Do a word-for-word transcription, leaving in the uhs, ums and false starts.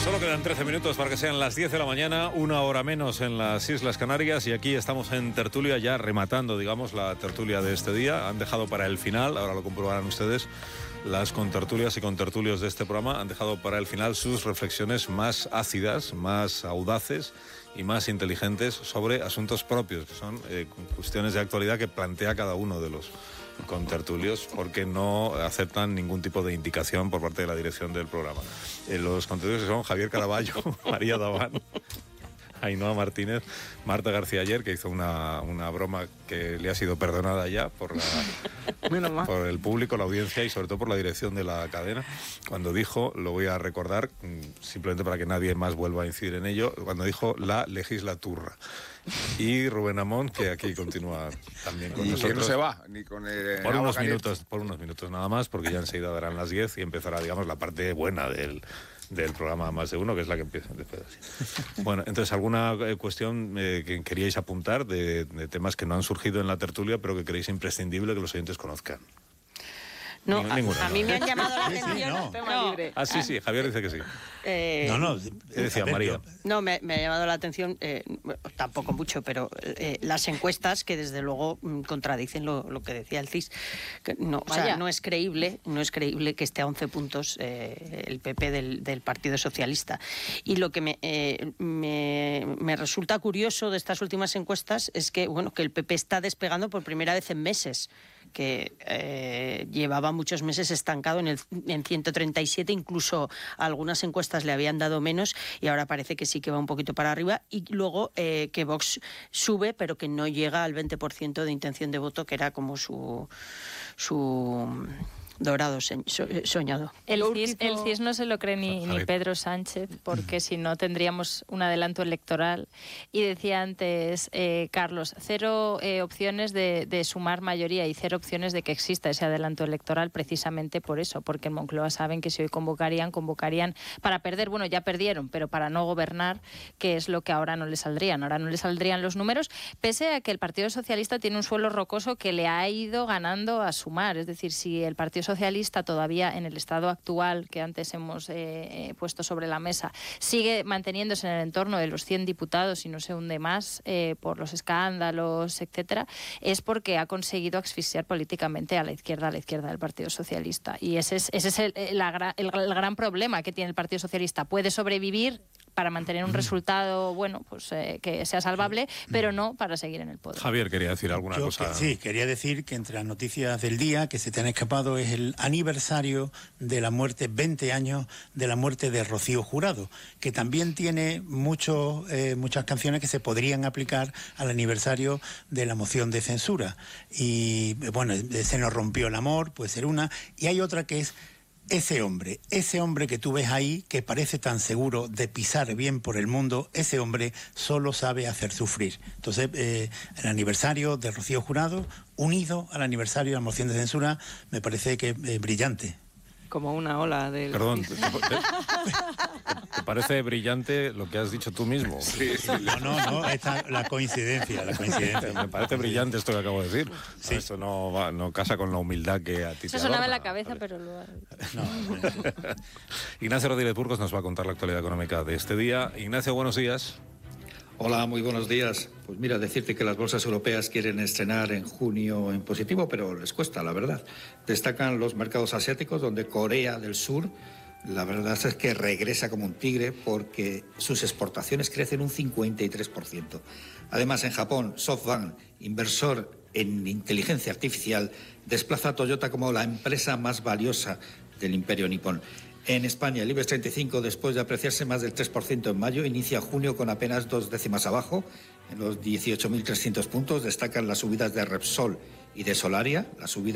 Solo quedan trece minutos para que sean las diez de la mañana, una hora menos en las Islas Canarias, y aquí estamos en tertulia, ya rematando, digamos, la tertulia de este día. Han dejado para el final, ahora lo comprobarán ustedes, las contertulias y contertulios de este programa han dejado para el final sus reflexiones más ácidas, más audaces y más inteligentes sobre asuntos propios, que son eh, cuestiones de actualidad que plantea cada uno de los contertulios, porque no aceptan ningún tipo de indicación por parte de la dirección del programa. Eh, los contertulios son Javier Caraballo, María Daván, Ainhoa Martínez, Marta García Ayer, que hizo una, una broma que le ha sido perdonada ya por, la, por el público, la audiencia y sobre todo por la dirección de la cadena, cuando dijo, lo voy a recordar, simplemente para que nadie más vuelva a incidir en ello, cuando dijo la legislaturra. Y Rubén Amón, que aquí continúa también con y nosotros. Que no se va, ni con el por unos minutos, por unos minutos nada más, porque ya enseguida darán las diez y empezará, digamos, la parte buena del... del programa Más de Uno, que es la que empieza después. Bueno, entonces, ¿alguna eh, cuestión eh, que queríais apuntar de, de temas que no han surgido en la tertulia, pero que creéis imprescindible que los oyentes conozcan? No, Ning- a, ninguna, a no. mí me han llamado la Sí, sí, atención. no. Tema libre. Ah, sí, sí, Javier dice que sí. Eh, No, no. ¿Qué decía a ver, María? yo- No, me, me ha llamado la atención, eh, tampoco mucho, pero eh, las encuestas que desde luego mm, contradicen lo, lo que decía el C I S. Que no, o sea, Vaya. no es creíble, no es creíble que esté a once puntos eh, el P P del, del Partido Socialista. Y lo que me, eh, me, me resulta curioso de estas últimas encuestas es que, bueno, que el P P está despegando por primera vez en meses, que eh, llevaba muchos meses estancado en, el, en ciento treinta y siete, incluso algunas encuestas le habían dado menos y ahora parece que sí que va un poquito para arriba, y luego eh, que Vox sube pero que no llega al veinte por ciento de intención de voto, que era como su, su dorado so, soñado. El C I S, el C I S no se lo cree ni, ni Pedro Sánchez, porque si no tendríamos un adelanto electoral. Y decía antes, eh, Carlos, cero eh, opciones de, de sumar mayoría y cero opciones de que exista ese adelanto electoral, precisamente por eso, porque en Moncloa saben que si hoy convocarían, convocarían para perder. Bueno, ya perdieron, pero para no gobernar, que es lo que ahora no les saldrían. Ahora no les saldrían los números, pese a que el Partido Socialista tiene un suelo rocoso que le ha ido ganando a sumar. Es decir, si el Partido Socialista todavía en el estado actual que antes hemos eh, puesto sobre la mesa sigue manteniéndose en el entorno de los cien diputados y no se hunde más eh, por los escándalos, etcétera, es porque ha conseguido asfixiar políticamente a la izquierda, a la izquierda del Partido Socialista. Y ese es, ese es el, la, el, el gran problema que tiene el Partido Socialista. Puede sobrevivir para mantener un resultado, bueno, pues eh, que sea salvable, pero no para seguir en el poder. Javier quería decir alguna Yo cosa. que- sí, quería decir que entre las noticias del día que se te han escapado es el aniversario de la muerte, veinte años de la muerte de Rocío Jurado, que también tiene muchos, eh, muchas canciones que se podrían aplicar al aniversario de la moción de censura. Y bueno, Se nos rompió el amor, puede ser una, y hay otra que es ese hombre, ese hombre que tú ves ahí, que parece tan seguro de pisar bien por el mundo, ese hombre solo sabe hacer sufrir. Entonces, eh, el aniversario de Rocío Jurado, unido al aniversario de la moción de censura, me parece que es eh, brillante. Como una ola del... Perdón, ¿te, te- te parece brillante lo que has dicho tú mismo? Sí, sí. No, no, no, esta, la coincidencia, la coincidencia. Me parece brillante esto que acabo de decir. Sí. Esto no, va, no casa con la humildad que a ti Eso te sonaba en adorna. la cabeza, pero luego... No, Ignacio Rodríguez Burgos nos va a contar la actualidad económica de este día. Ignacio, buenos días. Hola, muy buenos días. Pues mira, decirte que las bolsas europeas quieren estrenar en junio en positivo, pero les cuesta, la verdad. Destacan los mercados asiáticos, donde Corea del Sur, la verdad es que regresa como un tigre porque sus exportaciones crecen un cincuenta y tres por ciento. Además, en Japón, SoftBank, inversor en inteligencia artificial, desplaza a Toyota como la empresa más valiosa del imperio nipón. En España, el IBEX treinta y cinco, después de apreciarse más del tres por ciento en mayo, inicia junio con apenas dos décimas abajo. En los dieciocho mil trescientos puntos destacan las subidas de Repsol y de Solaria, la subida